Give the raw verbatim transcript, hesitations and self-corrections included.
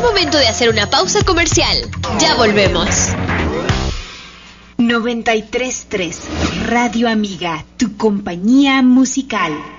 momento de hacer una pausa comercial. Ya volvemos. noventa y tres punto tres Radio Amiga, tu compañía musical.